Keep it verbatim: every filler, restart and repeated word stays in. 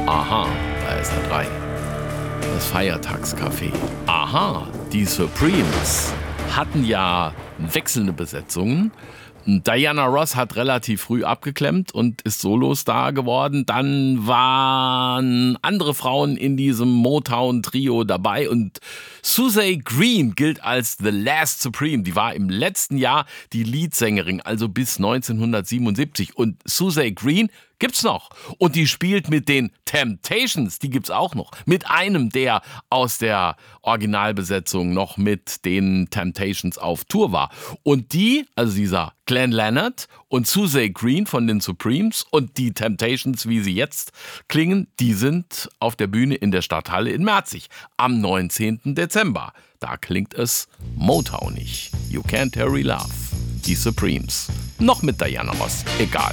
Aha, da ist er drei. Das Feiertagscafé. Aha, die Supremes hatten ja wechselnde Besetzungen. Diana Ross hat relativ früh abgeklemmt und ist Solostar geworden. Dann waren andere Frauen in diesem Motown-Trio dabei und Susie Green gilt als The Last Supreme. Die war im letzten Jahr die Leadsängerin, also bis neunzehnhundertsiebenundsiebzig. Und Susie Green gibt's noch. Und die spielt mit den Temptations, die gibt's auch noch. Mit einem, der aus der Originalbesetzung noch mit den Temptations auf Tour war. Und die, also dieser Glenn Leonard und Susie Green von den Supremes und die Temptations, wie sie jetzt klingen, die sind auf der Bühne in der Stadthalle in Merzig am neunzehnten Dezember. Da klingt es Motownig. You Can't Hurry Love. Die Supremes. Noch mit Diana Ross. Egal.